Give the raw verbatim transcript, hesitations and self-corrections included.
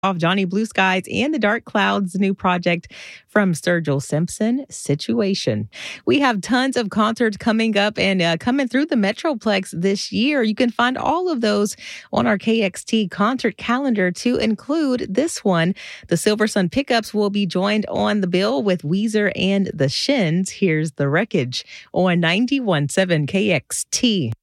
Off Johnny Blue Skies and the Dark Clouds' new project from Sturgill Simpson, Situation. We have tons of concerts coming up and uh, coming through the Metroplex this year. You can find all of those on our K X T concert calendar to include this one. The Silver Sun Pickups will be joined on the bill with Weezer and the Shins. Here's The Wreckage on ninety-one point seven K X T.